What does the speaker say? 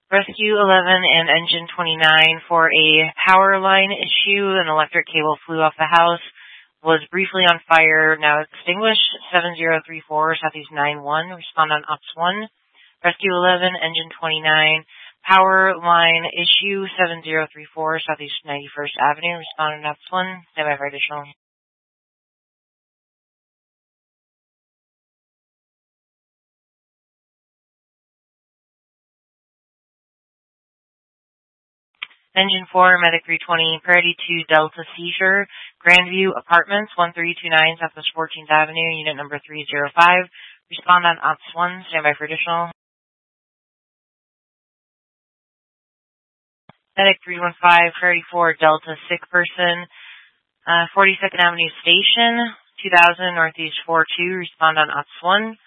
Rescue 11 and Engine 29 for a power line issue. An electric cable flew off the house. Was briefly on fire. Now extinguished. 7034 Southeast 91. Respond on Ops 1. Rescue 11, Engine 29. Power line issue. 7034 Southeast 91st Avenue. Respond on Ops 1. Stand by for additional. Engine 4, Medic 320, Priority 2, Delta Seizure, Grandview Apartments, 1329 Southwest 14th Avenue, Unit number 305. Respond on Ops 1. Stand by for additional. Medic 315, Priority 4, Delta Sick Person, 42nd Avenue Station, 2000 Northeast 42. Respond on Ops 1.